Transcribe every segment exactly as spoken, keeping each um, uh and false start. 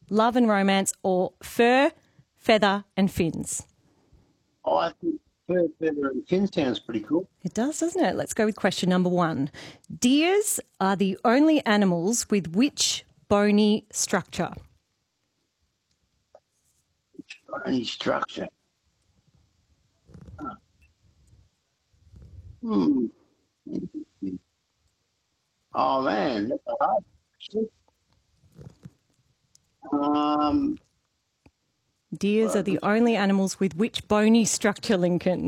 Love and Romance, or Fur, Feather and Fins? Oh, I think Fur, Feather and Fin sounds pretty cool. It does, doesn't it? Let's go with question number one. Deers are the only animals with which bony structure? Bony structure. Huh. Hmm. Oh, man, that's a hard question. Um, Deers are the only animals with which bony structure, Lincoln?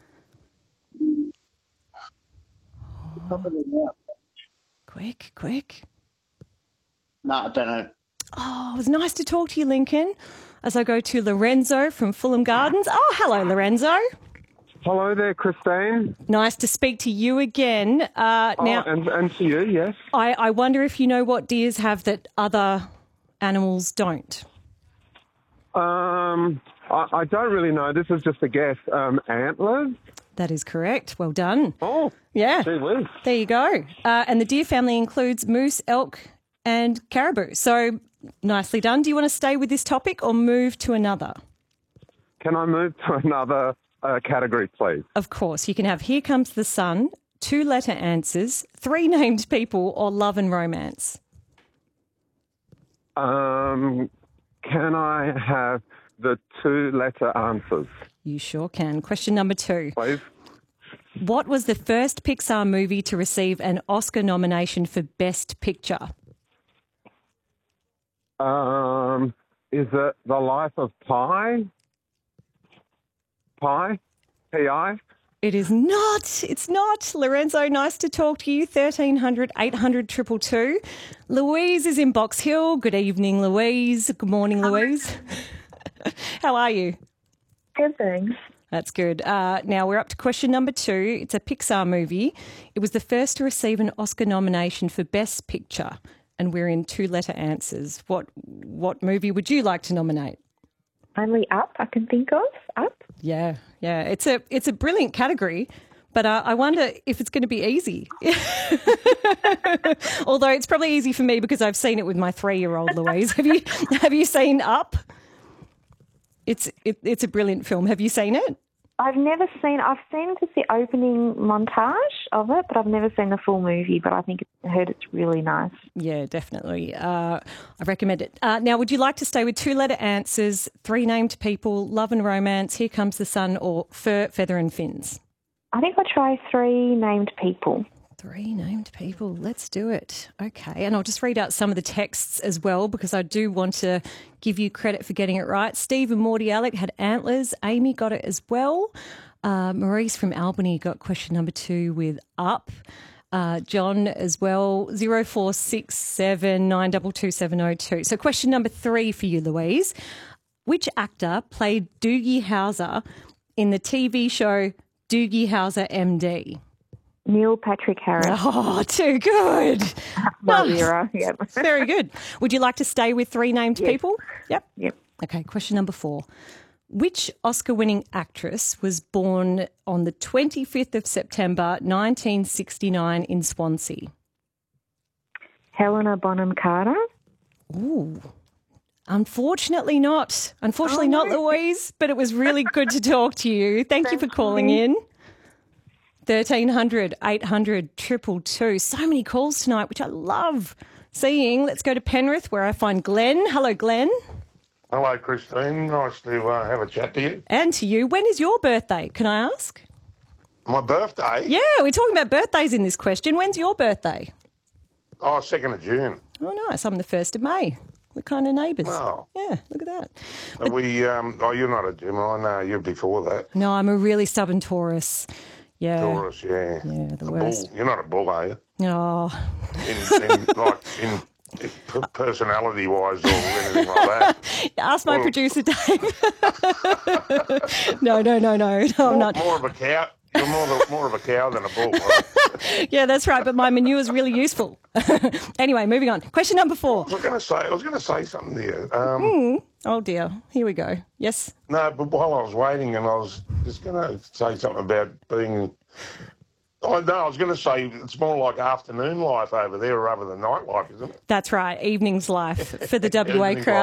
probably not. Quick, quick. No, I don't know. Oh, it was nice to talk to you, Lincoln. As I go to Lorenzo from Fulham Gardens. Oh, hello, Lorenzo. Hello there, Christine. Nice to speak to you again. Uh, Oh, now, and, and to you, yes. I, I wonder if you know what deers have that other animals don't. Um, I, I don't really know. This is just a guess. Um, antlers? That is correct. Well done. Oh, Yeah, gee whiz. there you go. Uh, and the deer family includes moose, elk and caribou. So nicely done. Do you want to stay with this topic or move to another? Can I move to another uh, category, please? Of course. You can have Here Comes the Sun, two-letter answers, three named people, or Love and Romance. Um, can I have the two-letter answers, You sure can. Question number two. please? What was the first Pixar movie to receive an Oscar nomination for Best Picture? Um, is it The Life of Pi? Pi? P I? It is not. It's not. Lorenzo, nice to talk to you. thirteen hundred, eight hundred, two two two. Louise is in Box Hill. Good evening, Louise. Good morning, Louise. How are you? Good, thanks. That's good. Uh, now we're up to question number two. It's a Pixar movie. It was the first to receive an Oscar nomination for Best Picture, and we're in two-letter answers. What what movie would you like to nominate? Only Up I can think of. Up? Yeah, yeah. It's a it's a brilliant category, but uh, I wonder if it's going to be easy. Although it's probably easy for me because I've seen it with my three-year-old Louise. Have you have you seen Up? It's it, it's a brilliant film. Have you seen it? I've never seen, I've seen just the opening montage of it, but I've never seen the full movie, but I think, I heard it's really nice. Yeah, definitely. Uh, I recommend it. Uh, now, would you like to stay with two-letter answers, three named people, Love and Romance, Here Comes the Sun, or Fur, Feather and Fins? I think I'll try three named people. Three named people. Let's do it. Okay. And I'll just read out some of the texts as well because I do want to give you credit for getting it right. Steve and Morty Alec had antlers. Amy got it as well. Uh, Maurice from Albany got question number two with Up. Uh, John as well, zero four six seven nine two two seven zero two. So question number three for you, Louise. Which actor played Doogie Howser in the T V show Doogie Howser M D? Neil Patrick Harris. Oh, too good. My Nice. era, yep. Very good. Would you like to stay with three named Yes. people? Yep. Yep. Okay, question number four. Which Oscar-winning actress was born on the twenty-fifth of September nineteen sixty-nine in Swansea? Helena Bonham Carter. Ooh. Unfortunately not. Unfortunately Oh, not, no. Louise, but it was really good to talk to you. Thank you for Thank calling you. in. thirteen hundred, eight hundred, two two two. So many calls tonight, which I love seeing. Let's go to Penrith where I find Glenn. Hello, Glenn. Hello, Christine. Nice to uh, have a chat to you. And to you. When is your birthday? Can I ask? My birthday? Yeah, we're talking about birthdays in this question. When's your birthday? Oh, second of June. Oh, nice. I'm the first of May. We're kind of neighbours. Wow. Yeah, look at that. Are we, um, oh, you're not a Gemini. No, you're before that. No, I'm a really stubborn Taurus. Yeah. Taurus, yeah. Yeah, the A worst. bull. You're not a bull, are you? Oh, In, in like, in p- personality-wise or anything like that? ask my Well- producer, Dave. no, no, no, no, no, I'm More, not. more of a cow. You're more, the, more of a cow than a bull, right? Yeah, that's right, but my manure is really useful. Anyway, moving on. Question number four. I was going to say, I was going to say something there. Um, Oh, dear. Here we go. Yes? No, but while I was waiting, and I was just going to say something about being. Oh, no, I was going to say it's more like afternoon life over there rather than night life, isn't it? That's right. Evening's life for the W A Evening's crowd.